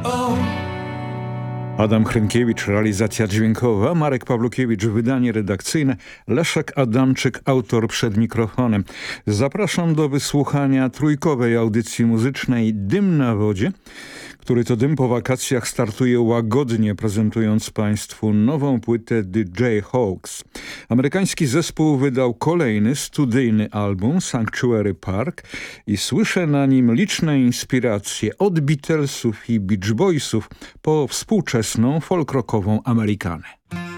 Adam Hrynkiewicz, realizacja dźwiękowa, Marek Pawlukiewicz, wydanie redakcyjne, Leszek Adamczyk, autor przed mikrofonem. Zapraszam do wysłuchania trójkowej audycji muzycznej Dym na wodzie, który to dym po wakacjach startuje łagodnie, prezentując Państwu nową płytę The Jayhawks. Amerykański zespół wydał kolejny studyjny album Sanctuary Park i słyszę na nim liczne inspiracje od Beatlesów i Beach Boysów po współczesną folk rockową Amerykanę.